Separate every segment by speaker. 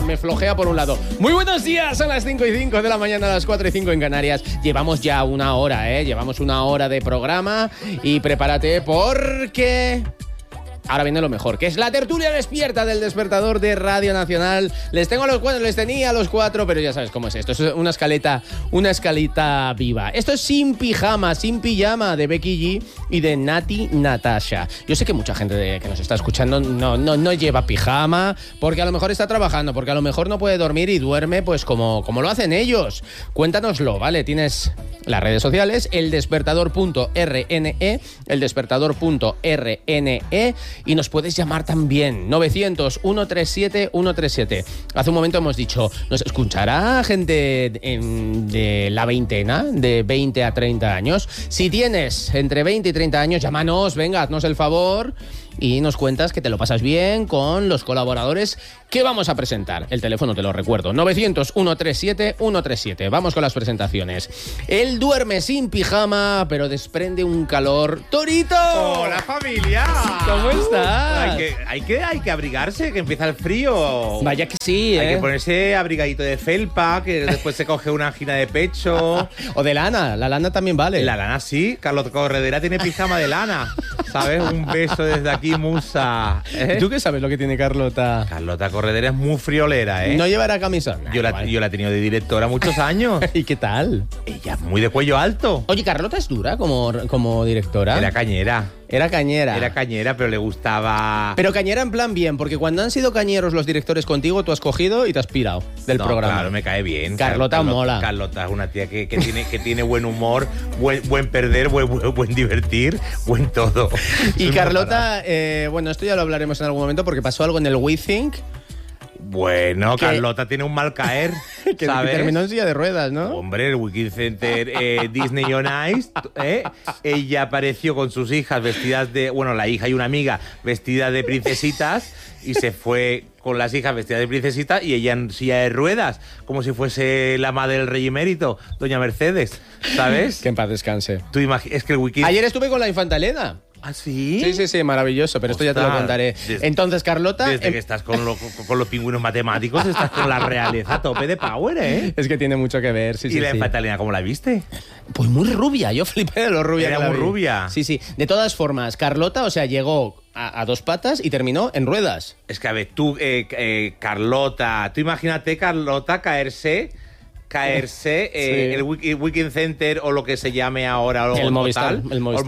Speaker 1: me flojea por un lado. Muy buenos días, son las 5:05 de la mañana, a las 4:05 en Canarias. Llevamos ya una hora, llevamos una hora de programa y prepárate porque... ahora viene lo mejor, que es la tertulia despierta del despertador de Radio Nacional. Les tenía a los cuatro, pero ya sabes cómo es esto. Esto es una escaleta viva. Esto es Sin Pijama, Sin Pijama, de Becky G y de Nati Natasha. Yo sé que mucha gente que nos está escuchando no lleva pijama, porque a lo mejor está trabajando, porque a lo mejor no puede dormir y duerme pues como lo hacen ellos. Cuéntanoslo, ¿vale? Tienes las redes sociales, eldespertador.rne, eldespertador.rne, y nos puedes llamar también, 900-137-137. Hace un momento hemos dicho, ¿nos escuchará gente de la veintena, de 20 a 30 años? Si tienes entre 20 y 30 años, llámanos, venga, haznos el favor y nos cuentas que te lo pasas bien con los colaboradores que vamos a presentar. El teléfono te lo recuerdo, 900-137-137. Vamos con las presentaciones. Él duerme sin pijama, pero desprende un calor. ¡Torito!
Speaker 2: ¡Hola, familia!
Speaker 1: ¿Cómo estás?
Speaker 2: Hay que abrigarse, que empieza el frío.
Speaker 1: Vaya que sí,
Speaker 2: Hay que ponerse abrigadito de felpa, que después se coge una angina de pecho.
Speaker 1: O de lana, la lana también vale.
Speaker 2: La lana sí, Carlota Corredera tiene pijama de lana, ¿sabes? Un beso desde aquí, musa.
Speaker 1: ¿Tú qué sabes lo que tiene Carlota?
Speaker 2: Carlota Corredera es muy friolera,
Speaker 1: ¿No llevará camisa?
Speaker 2: Yo la he tenido de directora muchos años.
Speaker 1: ¿Y qué tal?
Speaker 2: Ella es muy de cuello alto.
Speaker 1: Oye, ¿Carlota es dura como directora?
Speaker 2: Era cañera.
Speaker 1: Era cañera,
Speaker 2: pero le gustaba...
Speaker 1: Pero cañera en plan bien, porque cuando han sido cañeros los directores contigo, tú has cogido y te has pirado del programa.
Speaker 2: Claro, me cae bien.
Speaker 1: Carlota mola.
Speaker 2: Carlota es una tía que tiene buen humor, buen perder, buen divertir, buen todo.
Speaker 1: Y Carlota, bueno, esto ya lo hablaremos en algún momento porque pasó algo en el We Think.
Speaker 2: Bueno, Carlota tiene un mal caer, ¿sabes?
Speaker 1: Que terminó en silla de ruedas, ¿no?
Speaker 2: Hombre, el Wiki Center Disney on Ice, ella apareció con sus hijas vestidas de... Bueno, la hija y una amiga vestidas de princesitas y se fue con las hijas vestidas de princesitas y ella en silla de ruedas, como si fuese la madre del rey emérito, doña Mercedes, ¿sabes?
Speaker 1: Que en paz descanse.
Speaker 2: Es que el Wiki...
Speaker 1: Ayer estuve con la Infanta Elena.
Speaker 2: ¿Ah, sí?
Speaker 1: Sí, maravilloso, pero esto ya te lo contaré. Entonces, Carlota...
Speaker 2: Desde que estás con los pingüinos matemáticos, estás con la realeza a tope de power, ¿eh?
Speaker 1: Es que tiene mucho que ver, sí.
Speaker 2: ¿Y la Infanta Elena cómo la viste?
Speaker 1: Pues muy rubia, yo flipé de lo rubia.
Speaker 2: Era muy rubia.
Speaker 1: Sí. De todas formas, Carlota, o sea, llegó a dos patas y terminó en ruedas.
Speaker 2: Es que, a ver, tú, Carlota, tú imagínate Carlota caerse,
Speaker 1: sí.
Speaker 2: El Weekend Center o lo que se llame ahora,
Speaker 1: el Movistar.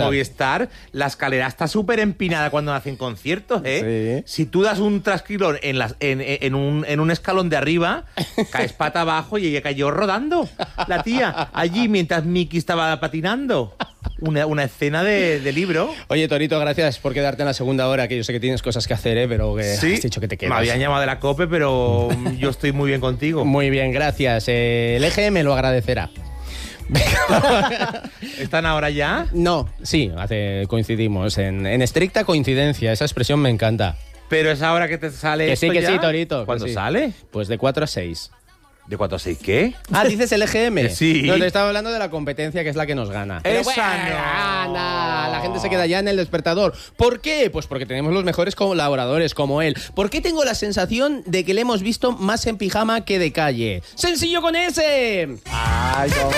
Speaker 2: La escalera está súper empinada cuando hacen conciertos, ¿eh?
Speaker 1: Sí.
Speaker 2: Si tú das un trasquilón en un escalón de arriba, caes pata abajo y ella cayó rodando, la tía, allí mientras Mickey estaba patinando. Una escena de libro.
Speaker 1: Oye, Torito, gracias por quedarte en la segunda hora, que yo sé que tienes cosas que hacer, pero que
Speaker 2: sí,
Speaker 1: has dicho que te quedas.
Speaker 2: Me habían llamado de la COPE, pero yo estoy muy bien contigo.
Speaker 1: Muy bien, gracias. El EGM lo agradecerá.
Speaker 2: ¿Están ahora ya?
Speaker 1: No, sí, coincidimos. En estricta coincidencia, esa expresión me encanta.
Speaker 2: Pero es ahora que te sale
Speaker 1: que
Speaker 2: esto
Speaker 1: sí,
Speaker 2: ya.
Speaker 1: Torito.
Speaker 2: ¿Cuándo
Speaker 1: sí.
Speaker 2: sale?
Speaker 1: Pues de 4 a 6.
Speaker 2: ¿De 4 a 6 qué?
Speaker 1: Ah, dices el EGM.
Speaker 2: Sí.
Speaker 1: No, te estaba hablando de la competencia, que es la que nos gana. La gente se queda ya en el despertador. ¿Por qué? Pues porque tenemos los mejores colaboradores como él. ¿Por qué tengo la sensación de que le hemos visto más en pijama que de calle? ¡Sencillo con ese! ¡Ay, cómo!